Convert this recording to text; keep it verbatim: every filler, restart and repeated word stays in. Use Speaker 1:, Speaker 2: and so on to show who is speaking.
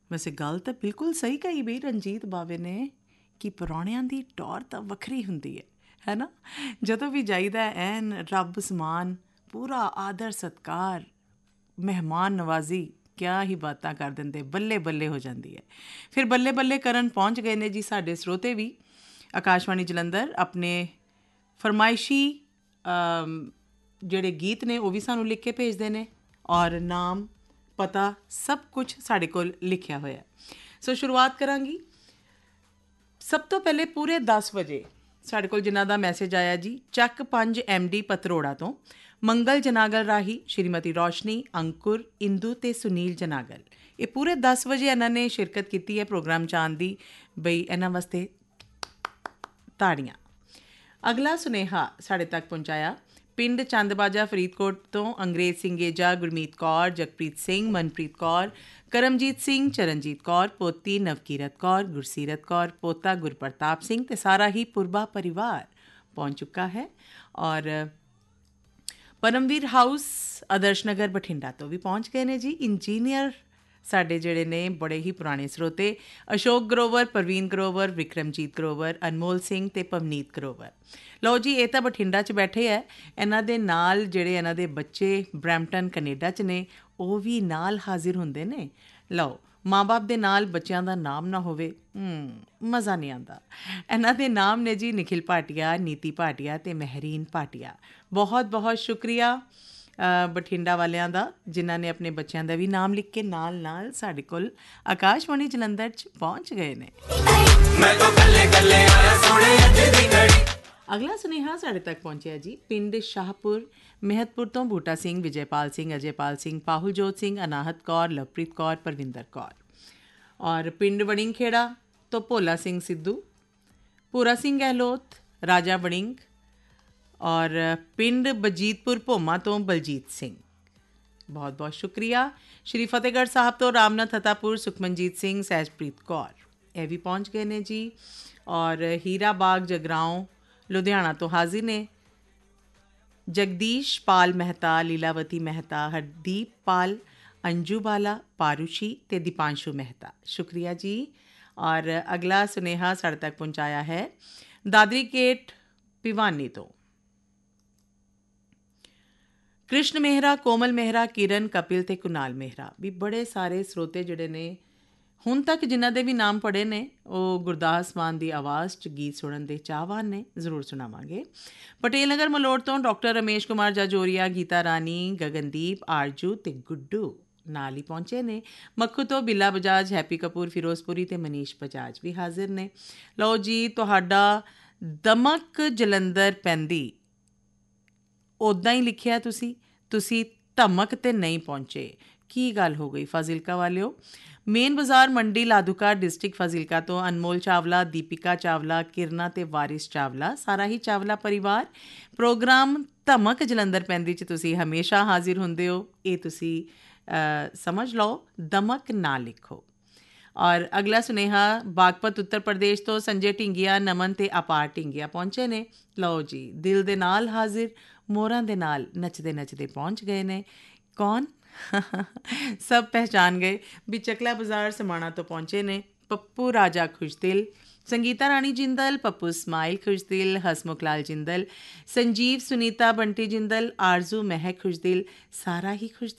Speaker 1: ਵੈਸੇ ਗੱਲ ਤਾਂ ਬਿਲਕੁਲ ਸਹੀ ਕਹੀ ਬਈ ਰਣਜੀਤ ਬਾਵੇ ਨੇ ਕਿ ਪ੍ਰਾਹੁਣਿਆਂ ਦੀ ਟੌਰ ਤਾਂ ਵੱਖਰੀ ਹੁੰਦੀ ਹੈ ਹੈ ਨਾ। ਜਦੋਂ ਵੀ ਜਾਈਦਾ ਐਨ ਰੱਬ ਸਮਾਨ ਪੂਰਾ ਆਦਰ ਸਤਿਕਾਰ ਮਹਿਮਾਨ ਨਵਾਜ਼ੀ ਕਿਆ ਹੀ ਬਾਤਾਂ ਕਰ ਦਿੰਦੇ, ਬੱਲੇ ਬੱਲੇ ਹੋ ਜਾਂਦੀ ਹੈ। ਫਿਰ ਬੱਲੇ ਬੱਲੇ ਕਰਨ ਪਹੁੰਚ ਗਏ ਨੇ ਜੀ ਸਾਡੇ ਸਰੋਤੇ ਵੀ ਆਕਾਸ਼ਵਾਣੀ ਜਲੰਧਰ ਆਪਣੇ ਫਰਮਾਇਸ਼ੀ ਜਿਹੜੇ ਗੀਤ ਨੇ ਉਹ ਵੀ ਸਾਨੂੰ ਲਿਖ ਕੇ ਭੇਜਦੇ ਨੇ ਔਰ ਨਾਮ ਪਤਾ ਸਭ ਕੁਛ ਸਾਡੇ ਕੋਲ ਲਿਖਿਆ ਹੋਇਆ। ਸੋ ਸ਼ੁਰੂਆਤ ਕਰਾਂਗੀ ਸਭ ਤੋਂ ਪਹਿਲੇ ਪੂਰੇ ਦਸ ਵਜੇ ਸਾਡੇ ਕੋਲ ਜਿਨ੍ਹਾਂ ਦਾ ਮੈਸੇਜ ਆਇਆ ਜੀ ਚੱਕ ਪੰਜ ਐਮ ਡੀ ਪਤਰੋੜਾ ਤੋਂ ਮੰਗਲ ਜਨਾਗਲ ਰਾਹੀਂ ਸ਼੍ਰੀਮਤੀ ਰੋਸ਼ਨੀ, ਅੰਕੁਰ, ਇੰਦੂ ਅਤੇ ਸੁਨੀਲ ਜਨਾਗਲ। ਇਹ ਪੂਰੇ ਦਸ ਵਜੇ ਇਹਨਾਂ ਨੇ ਸ਼ਿਰਕਤ ਕੀਤੀ ਹੈ ਪ੍ਰੋਗਰਾਮ 'ਚ ਆਉਣ ਦੀ। ਬਈ ਇਹਨਾਂ ਵਾਸਤੇ ਤਾੜੀਆਂ। ਅਗਲਾ ਸੁਨੇਹਾ ਸਾਡੇ ਤੱਕ ਪਹੁੰਚਾਇਆ ਪਿੰਡ ਚੰਦਬਾਜਾ ਫਰੀਦਕੋਟ ਤੋਂ ਅੰਗਰੇਜ਼ ਸਿੰਘੇਜਾ, ਗੁਰਮੀਤ ਕੌਰ, ਜਗਪ੍ਰੀਤ ਸਿੰਘ, ਮਨਪ੍ਰੀਤ ਕੌਰ, ਕਰਮਜੀਤ ਸਿੰਘ, ਚਰਨਜੀਤ ਕੌਰ, ਪੋਤੀ ਨਵਕੀਰਤ ਕੌਰ, ਗੁਰਸੀਰਤ ਕੌਰ, ਪੋਤਾ ਗੁਰਪ੍ਰਤਾਪ ਸਿੰਘ ਅਤੇ ਸਾਰਾ ਹੀ ਪੁਰਬਾ ਪਰਿਵਾਰ ਪਹੁੰਚ ਚੁੱਕਾ ਹੈ। ਔਰ ਪਰਮਵੀਰ ਹਾਊਸ ਆਦਰਸ਼ ਨਗਰ ਬਠਿੰਡਾ ਤੋਂ ਵੀ ਪਹੁੰਚ ਗਏ ਨੇ ਜੀ ਇੰਜੀਨੀਅਰ ਸਾਡੇ ਜਿਹੜੇ ਨੇ ਬੜੇ ਹੀ ਪੁਰਾਣੇ ਸਰੋਤੇ ਅਸ਼ੋਕ ਗਰੋਵਰ, ਪ੍ਰਵੀਨ ਗਰੋਵਰ, ਵਿਕਰਮਜੀਤ ਗਰੋਵਰ, ਅਨਮੋਲ ਸਿੰਘ ਅਤੇ ਪਵਨੀਤ ਗਰੋਵਰ। ਲਓ ਜੀ ਇਹ ਤਾਂ ਬਠਿੰਡਾ 'ਚ ਬੈਠੇ ਹੈ, ਇਹਨਾਂ ਦੇ ਨਾਲ ਜਿਹੜੇ ਇਹਨਾਂ ਦੇ ਬੱਚੇ ਬਰੈਂਪਟਨ ਕੈਨੇਡਾ 'ਚ ਨੇ ਉਹ ਵੀ ਨਾਲ ਹਾਜ਼ਰ ਹੁੰਦੇ ਨੇ। ਲਓ ਮਾਂ ਬਾਪ ਦੇ ਨਾਲ ਬੱਚਿਆਂ ਦਾ ਨਾਮ ਨਾ ਹੋਵੇ ਮਜ਼ਾ ਨਹੀਂ ਆਉਂਦਾ। ਇਹਨਾਂ ਦੇ ਨਾਮ ਨੇ ਜੀ ਨਿਖਿਲ ਭਾਟੀਆ, ਨੀਤੀ ਭਾਟੀਆ ਅਤੇ ਮਹਿਰੀਨ ਭਾਟੀਆ। ਬਹੁਤ ਬਹੁਤ ਸ਼ੁਕਰੀਆ ਬਠਿੰਡਾ ਵਾਲਿਆਂ ਦਾ ਜਿਨ੍ਹਾਂ ਨੇ ਆਪਣੇ ਬੱਚਿਆਂ ਦਾ ਵੀ ਨਾਮ ਲਿਖ ਕੇ ਨਾਲ ਨਾਲ ਸਾਡੇ ਕੋਲ ਆਕਾਸ਼ਵਾਣੀ ਜਲੰਧਰ 'ਚ ਪਹੁੰਚ ਗਏ ਨੇ। ਅਗਲਾ ਸੁਨੇਹਾ ਸਾਡੇ ਤੱਕ ਪਹੁੰਚਿਆ ਜੀ ਪਿੰਡ ਸ਼ਾਹਪੁਰ ਮਹਿਤਪੁਰ ਤੋਂ ਬੂਟਾ ਸਿੰਘ, ਵਿਜੇਪਾਲ ਸਿੰਘ, ਅਜੇਪਾਲ ਸਿੰਘ, ਪਾਹੁਲਜੋਤ ਸਿੰਘ, ਅਨਾਹਤ ਕੌਰ, ਲਵਪ੍ਰੀਤ ਕੌਰ, ਪਰਵਿੰਦਰ ਕੌਰ। ਔਰ ਪਿੰਡ ਵੜਿੰਗ ਖੇੜਾ ਤੋਂ ਭੋਲਾ ਸਿੰਘ ਸਿੱਧੂ, ਪੂਰਾ ਸਿੰਘ ਗਹਿਲੋਤ, ਰਾਜਾ ਵੜਿੰਗ। ਔਰ ਪਿੰਡ ਬਜੀਤਪੁਰ ਭੋਮਾ ਤੋਂ ਬਲਜੀਤ ਸਿੰਘ। ਬਹੁਤ ਬਹੁਤ ਸ਼ੁਕਰੀਆ। ਸ਼੍ਰੀ ਫਤਿਹਗੜ੍ਹ ਸਾਹਿਬ ਤੋਂ ਰਾਮਨਾਥ ਹਤਾਪੁਰ, ਸੁਖਮਨਜੀਤ ਸਿੰਘ, ਸਹਿਜਪ੍ਰੀਤ ਕੌਰ ਇਹ ਵੀ ਪਹੁੰਚ ਗਏ ਨੇ ਜੀ। ਔਰ ਹੀਰਾ ਬਾਗ ਜਗਰਾਓਂ ਲੁਧਿਆਣਾ ਤੋਂ ਹਾਜ਼ਰ ਨੇ ਜਗਦੀਸ਼ ਪਾਲ ਮਹਿਤਾ, ਲੀਲਾਵਤੀ ਮਹਿਤਾ, ਹਰਦੀਪ ਪਾਲ, ਅੰਜੂ ਬਾਲਾ, ਪਾਰੂਸ਼ੀ ਅਤੇ ਦੀਪਾਂਸ਼ੂ ਮਹਿਤਾ। ਸ਼ੁਕਰੀਆ ਜੀ। ਔਰ ਅਗਲਾ ਸੁਨੇਹਾ ਸਾਡੇ ਤੱਕ ਪਹੁੰਚਾਇਆ ਹੈ ਦਾਦਰੀ ਗੇਟ ਭਿਵਾਨੀ ਤੋਂ ਕ੍ਰਿਸ਼ਨ ਮਹਿਰਾ, ਕੋਮਲ ਮਹਿਰਾ, ਕਿਰਨ, ਕਪਿਲ ਅਤੇ ਕੁਨਾਲ ਮਹਿਰਾ। ਵੀ ਬੜੇ ਸਾਰੇ ਸਰੋਤੇ ਜਿਹੜੇ ਨੇ ਹੁਣ ਤੱਕ ਜਿਨ੍ਹਾਂ ਦੇ ਵੀ ਨਾਮ ਪੜ੍ਹੇ ਨੇ ਉਹ ਗੁਰਦਾਸ ਮਾਨ ਦੀ ਆਵਾਜ਼ 'ਚ ਗੀਤ ਸੁਣਨ ਦੇ ਚਾਹਵਾਨ ਨੇ। ਜ਼ਰੂਰ ਸੁਣਾਵਾਂਗੇ। ਪਟੇਲ ਨਗਰ ਮਲੋਟ ਤੋਂ ਡਾਕਟਰ ਰਮੇਸ਼ ਕੁਮਾਰ ਜਾਜੋਰੀਆ, ਗੀਤਾ ਰਾਣੀ, ਗਗਨਦੀਪ, ਆਰਜੂ ਅਤੇ ਗੁੱਡੂ ਨਾਲ ਹੀ ਪਹੁੰਚੇ ਨੇ। ਮੱਖੂ ਤੋਂ ਬਿੱਲਾ ਬਜਾਜ, ਹੈਪੀ ਕਪੂਰ, ਫਿਰੋਜ਼ਪੁਰੀ ਅਤੇ ਮਨੀਸ਼ ਬਜਾਜ ਵੀ ਹਾਜ਼ਰ ਨੇ। ਲਓ ਜੀ ਤੁਹਾਡਾ ਦਮਕ ਜਲੰਧਰ ਪੈਂਦੀ ਉੱਦਾਂ ਹੀ ਲਿਖਿਆ ਤੁਸੀਂ ਤੁਸੀਂ ਧਮਕ 'ਤੇ ਨਹੀਂ ਪਹੁੰਚੇ। ਕੀ ਗੱਲ ਹੋ ਗਈ ਫਾਜ਼ਿਲਕਾ ਵਾਲਿਓ। ਮੇਨ ਬਾਜ਼ਾਰ ਮੰਡੀ ਲਾਧੂਕਾ ਡਿਸਟ੍ਰਿਕਟ ਫਾਜ਼ਿਲਕਾ ਤੋਂ ਅਨਮੋਲ ਚਾਵਲਾ, ਦੀਪਿਕਾ ਚਾਵਲਾ, ਕਿਰਨਾ ਅਤੇ ਵਾਰਿਸ ਚਾਵਲਾ, ਸਾਰਾ ਹੀ ਚਾਵਲਾ ਪਰਿਵਾਰ। ਪ੍ਰੋਗਰਾਮ ਧਮਕ ਜਲੰਧਰ ਪੈਂਦੀ 'ਚ ਤੁਸੀਂ ਹਮੇਸ਼ਾ ਹਾਜ਼ਰ ਹੁੰਦੇ ਹੋ, ਇਹ ਤੁਸੀਂ ਸਮਝ ਲਓ, ਦਮਕ ਨਾ ਲਿਖੋ। ਔਰ ਅਗਲਾ ਸੁਨੇਹਾ ਬਾਗਪਤ ਉੱਤਰ ਪ੍ਰਦੇਸ਼ ਤੋਂ ਸੰਜੇ ਢਿੰਗੀਆ, ਨਮਨ ਅਤੇ ਅਪਾਰ ਢਿੰਗੀਆ ਪਹੁੰਚੇ ਨੇ। ਲਓ ਜੀ ਦਿਲ ਦੇ ਨਾਲ ਹਾਜ਼ਰ, ਮੋਹਰਾਂ ਦੇ ਨਾਲ ਨੱਚਦੇ ਨੱਚਦੇ ਪਹੁੰਚ ਗਏ ਨੇ। ਕੌਣ? ਸਭ ਪਹਿਚਾਨ ਗਏ ਵੀ ਚਕਲਾ ਬਾਜ਼ਾਰ ਸਮਾਣਾ ਤੋਂ ਪਹੁੰਚੇ ਨੇ ਪੱਪੂ ਰਾਜਾ ਖੁਸ਼ਦਿਲ, ਸੰਗੀਤਾ ਰਾਣੀ ਜਿੰਦਲ, ਪੱਪੂ ਸਮਾਈਲ ਖੁਸ਼ਦਿਲ, ਹਸਮੁਖ ਲਾਲ ਜਿੰਦਲ, ਸੰਜੀਵ ਸੁਨੀਤਾ ਬੰਟੀ ਜਿੰਦਲ, ਆਰਜ਼ੂ ਮਹਿਕ ਖੁਸ਼ਦਿਲ, ਸਾਰਾ ਹੀ ਖੁਸ਼ਦਿਲ।